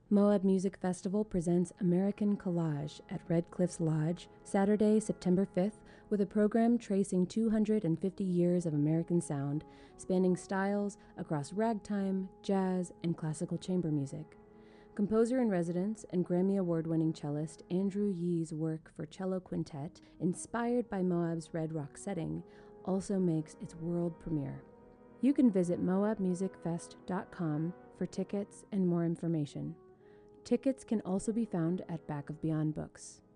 Moab Music Festival presents American Collage at Red Cliffs Lodge, Saturday, September 5th, with a program tracing 250 years of American sound, spanning styles across ragtime, jazz, and classical chamber music. Composer-in-residence and Grammy Award-winning cellist Andrew Yee's work for cello quintet, inspired by Moab's Red Rock setting, also makes its world premiere. You can visit moabmusicfest.com for tickets and more information. Tickets can also be found at Back of Beyond Books.